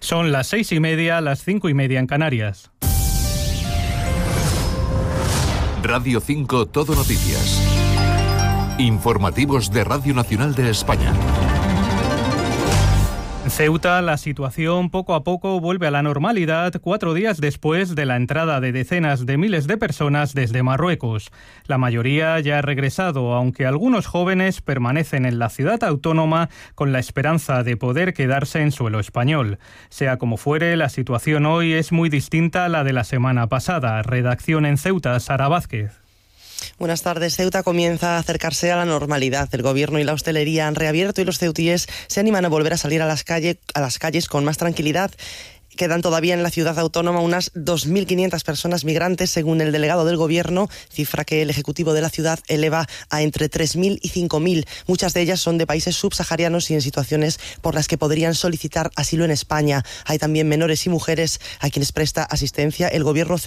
Son las 6:30, las 5:30 en Canarias. Radio 5 Todo Noticias. Informativos de Radio Nacional de España. En Ceuta, la situación poco a poco vuelve a la normalidad 4 días después de la entrada de decenas de miles de personas desde Marruecos. La mayoría ya ha regresado, aunque algunos jóvenes permanecen en la ciudad autónoma con la esperanza de poder quedarse en suelo español. Sea como fuere, la situación hoy es muy distinta a la de la semana pasada. Redacción en Ceuta, Sara Vázquez. Buenas tardes. Ceuta comienza a acercarse a la normalidad. El gobierno y la hostelería han reabierto y los ceutíes se animan a volver a salir a las calles con más tranquilidad. Quedan todavía en la ciudad autónoma unas 2.500 personas migrantes, según el delegado del Gobierno, cifra que el Ejecutivo de la ciudad eleva a entre 3.000 y 5.000. Muchas de ellas son de países subsaharianos y en situaciones por las que podrían solicitar asilo en España. Hay también menores y mujeres a quienes presta asistencia el Gobierno